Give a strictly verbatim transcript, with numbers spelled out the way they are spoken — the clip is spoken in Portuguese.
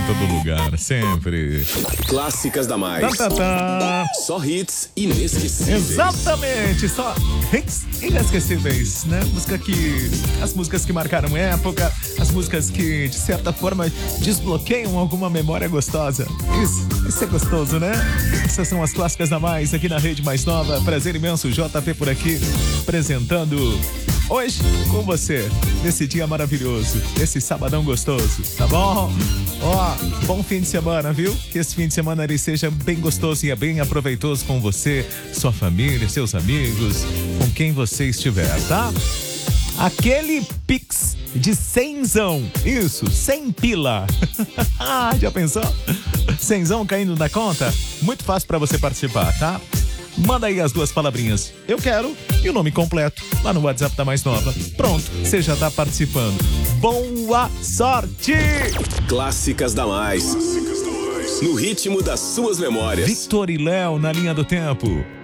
todo lugar, sempre. Clássicas da Mais. Tá, tá, tá. Só hits inesquecíveis. Exatamente, só hits inesquecíveis, né? Música que... As músicas que marcaram época, as músicas que, de certa forma, desbloqueiam alguma memória gostosa. Isso, isso é gostoso, né? Essas são as Clássicas da Mais, aqui na Rede Mais Nova. Prazer imenso, J P por aqui, apresentando hoje com você, nesse dia maravilhoso, esse sabadão gostoso, tá bom? Ó, bom fim de semana, viu? Que esse fim de semana ele seja bem gostoso e bem aproveitoso com você, sua família, seus amigos, com quem você estiver, tá? Aquele Pix de cenzão, isso, cem pila. Já pensou? Cenzão caindo na conta? Muito fácil pra você participar, tá? Manda aí as duas palavrinhas, eu quero, e o nome completo, lá no WhatsApp da Mais Nova. Pronto, você já tá participando. Boa sorte! Clássicas da Mais. No ritmo das suas memórias. Victor e Léo na linha do tempo.